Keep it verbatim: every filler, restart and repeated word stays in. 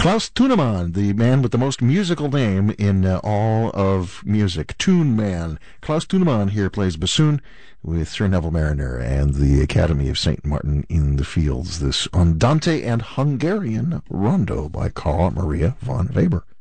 Klaus Tunemann, the man with the most musical name in uh, all of music. Tune Man. Klaus Tunemann here plays bassoon with Sir Neville Mariner and the Academy of Saint Martin in the Fields. This Andante and Hungarian Rondo by Carl Maria von Weber.